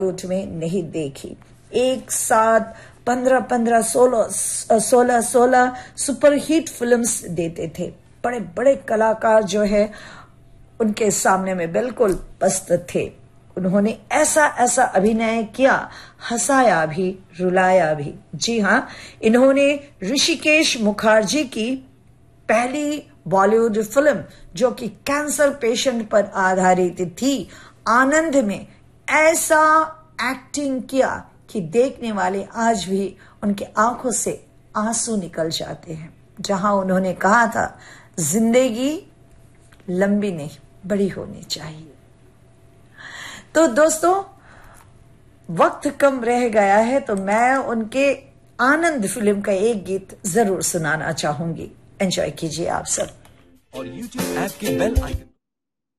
बॉलीवुड में नहीं देखी। एक साथ 15 16 सुपर हिट फिल्म्स देते थे। बड़े बड़े कलाकार जो है उनके सामने में बिल्कुल पस्त थे। उन्होंने ऐसा ऐसा अभिनय किया, हंसाया भी, रुलाया भी। जी हाँ, इन्होंने ऋषिकेश मुखर्जी की पहली बॉलीवुड फिल्म जो कि कैंसर पेशेंट पर आधारित थी, आनंद में ऐसा एक्टिंग किया कि देखने वाले आज भी उनके आंखों से आंसू निकल जाते हैं। जहां उन्होंने कहा था, जिंदगी लंबी नहीं बड़ी होनी चाहिए। तो दोस्तों, वक्त कम रह गया है तो मैं उनके आनंद फिल्म का एक गीत जरूर सुनाना चाहूंगी। एंजॉय कीजिए आप सब। और YouTube ऐप के बेल आइकन